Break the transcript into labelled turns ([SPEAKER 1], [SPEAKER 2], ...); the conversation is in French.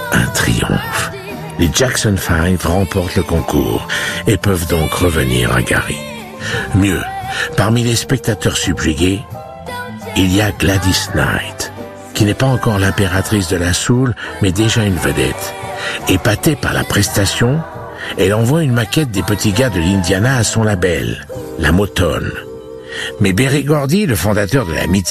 [SPEAKER 1] un triomphe. Les Jackson 5 remportent le concours et peuvent donc revenir à Gary. Mieux, parmi les spectateurs subjugués, il y a Gladys Knight, qui n'est pas encore l'impératrice de la soul, mais déjà une vedette. Épatée par la prestation, elle envoie une maquette des petits gars de l'Indiana à son label, la Motown. Mais Berry Gordy, le fondateur de la mythique